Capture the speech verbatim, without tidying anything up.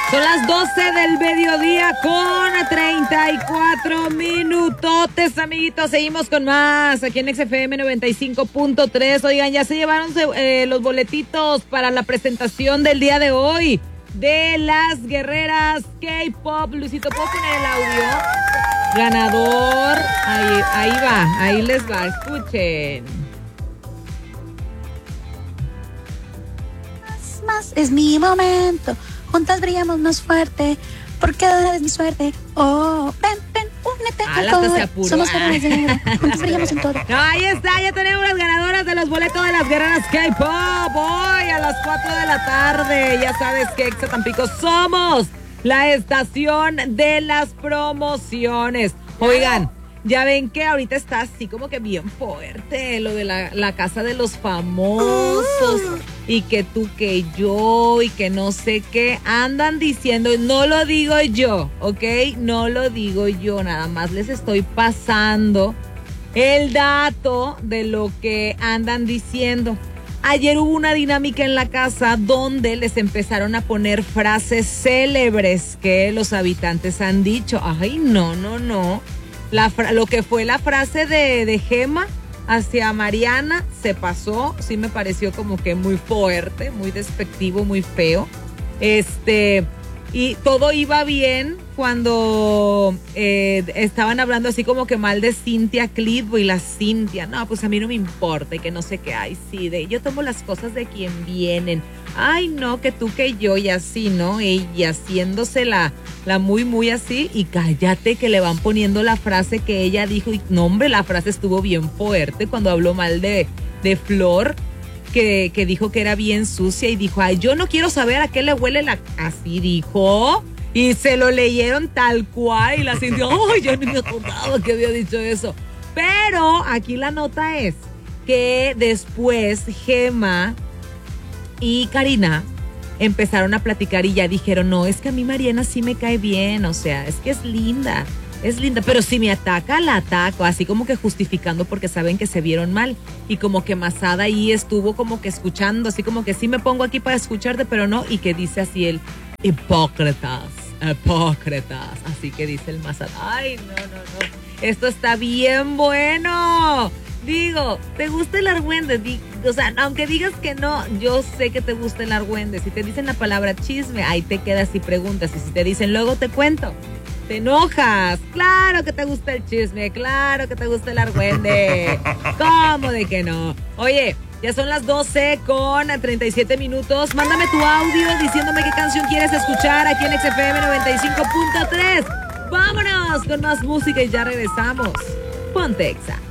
Son las doce del mediodía con treinta y cuatro minutotes, amiguitos. Seguimos con más aquí en X F M noventa y cinco punto tres. Oigan, ya se llevaron eh, los boletitos para la presentación del día de hoy de las guerreras K-Pop. Luisito, ¿puedo poner el audio? Ganador. Ahí, ahí va, ahí les va. Escuchen. Más, más, es mi momento. Juntas brillamos más fuerte, porque ahora es mi suerte. Oh, ven, ven, únete Ah, al la coro. se apuró. Somos guerreras de guerra, juntas brillamos en todo. No, ahí está, ya tenemos las ganadoras de los boletos de las guerreras K-Pop. Hoy a las cuatro de la tarde. Ya sabes que Exa Tampico somos la estación de las promociones. Oigan, ya ven que ahorita está así como que bien fuerte lo de la, la casa de los famosos. Y que tú, que yo, y que no sé qué, andan diciendo, no lo digo yo, ¿ok? No lo digo yo, nada más les estoy pasando el dato de lo que andan diciendo. Ayer hubo una dinámica en la casa donde les empezaron a poner frases célebres que los habitantes han dicho. Ay, no, no, no. La fra- lo que fue la frase de, de Gema hacia Mariana se pasó, sí me pareció como que muy fuerte, muy despectivo, muy feo. Este, y todo iba bien cuando eh, estaban hablando así como que mal de Cintia Clitbo y la Cintia. No, pues a mí no me importa y que no sé qué hay, sí, de yo tomo las cosas de quien vienen. Ay, no, que tú, que yo, y así, ¿no? Ella haciéndose la, la muy, muy así, y cállate que le van poniendo la frase que ella dijo, y no, hombre, la frase estuvo bien fuerte cuando habló mal de, de Flor, que, que dijo que era bien sucia, y dijo, ay, yo no quiero saber a qué le huele la... Así dijo, y se lo leyeron tal cual, y la sintió, ay, yo no me acordaba que había dicho eso. Pero aquí la nota es que después Gema y Karina empezaron a platicar y ya dijeron, no, es que a mí Mariana sí me cae bien, o sea, es que es linda, es linda, pero si me ataca, la ataco, así como que justificando porque saben que se vieron mal, y como que Masada ahí estuvo como que escuchando, así como que sí me pongo aquí para escucharte, pero no, y que dice así el hipócritas, hipócritas, así que dice el Masada, ay, no, no, no, esto está bien bueno. Digo, ¿te gusta el argüende? Di, o sea, aunque digas que no, yo sé que te gusta el argüende. Si te dicen la palabra chisme, ahí te quedas y preguntas. Y si te dicen, luego te cuento, te enojas. Claro que te gusta el chisme, claro que te gusta el argüende. ¿Cómo de que no? Oye, ya son las doce con treinta y siete minutos. Mándame tu audio diciéndome qué canción quieres escuchar aquí en X F M noventa y cinco punto tres. Vámonos con más música y ya regresamos. Ponte Exa.